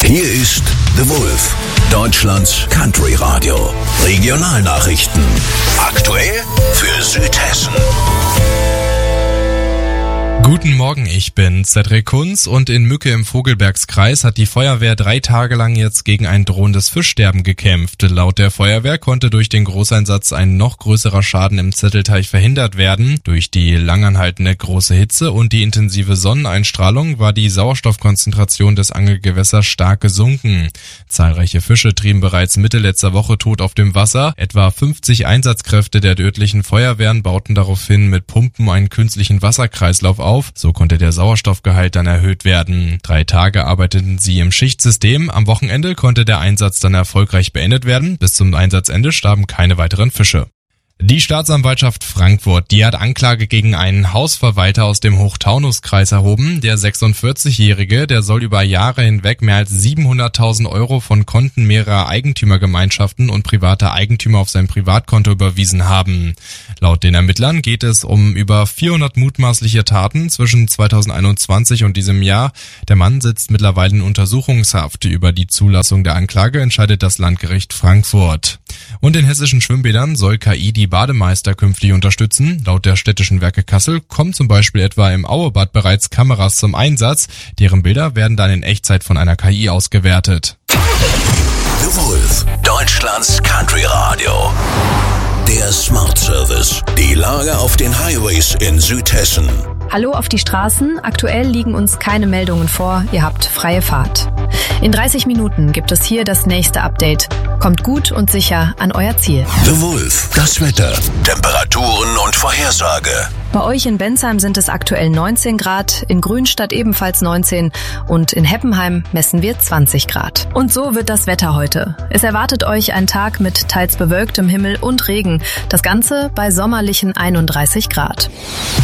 Hier ist The Wolf, Deutschlands Country Radio. Regionalnachrichten. Aktuell für Südhessen. Guten Morgen, ich bin Cedric Kunz und in Mücke im Vogelbergskreis hat die Feuerwehr 3 Tage lang jetzt gegen ein drohendes Fischsterben gekämpft. Laut der Feuerwehr konnte durch den Großeinsatz ein noch größerer Schaden im Zettelteich verhindert werden. Durch die langanhaltende große Hitze und die intensive Sonneneinstrahlung war die Sauerstoffkonzentration des Angelgewässers stark gesunken. Zahlreiche Fische trieben bereits Mitte letzter Woche tot auf dem Wasser. Etwa 50 Einsatzkräfte der örtlichen Feuerwehren bauten daraufhin mit Pumpen einen künstlichen Wasserkreislauf auf. So konnte der Sauerstoffgehalt dann erhöht werden. 3 Tage arbeiteten sie im Schichtsystem. Am Wochenende konnte der Einsatz dann erfolgreich beendet werden. Bis zum Einsatzende starben keine weiteren Fische. Die Staatsanwaltschaft Frankfurt, die hat Anklage gegen einen Hausverwalter aus dem Hochtaunuskreis erhoben. Der 46-Jährige, der soll über Jahre hinweg mehr als 700.000 Euro von Konten mehrerer Eigentümergemeinschaften und privater Eigentümer auf sein Privatkonto überwiesen haben. Laut den Ermittlern geht es um über 400 mutmaßliche Taten zwischen 2021 und diesem Jahr. Der Mann sitzt mittlerweile in Untersuchungshaft. Über die Zulassung der Anklage entscheidet das Landgericht Frankfurt. Und in hessischen Schwimmbädern soll KI die Bademeister künftig unterstützen. Laut der städtischen Werke Kassel kommen zum Beispiel etwa im Auebad bereits Kameras zum Einsatz. Deren Bilder werden dann in Echtzeit von einer KI ausgewertet. The Wolf, Deutschlands Country Radio. Der Smart Service. Die Lage auf den Highways in Südhessen. Hallo auf die Straßen. Aktuell liegen uns keine Meldungen vor. Ihr habt freie Fahrt. In 30 Minuten gibt es hier das nächste Update. Kommt gut und sicher an euer Ziel. The Wolf, das Wetter, Temperaturen und Vorhersage. Bei euch in Bensheim sind es aktuell 19 Grad, in Grünstadt ebenfalls 19 und in Heppenheim messen wir 20 Grad. Und so wird das Wetter heute. Es erwartet euch ein Tag mit teils bewölktem Himmel und Regen. Das Ganze bei sommerlichen 31 Grad.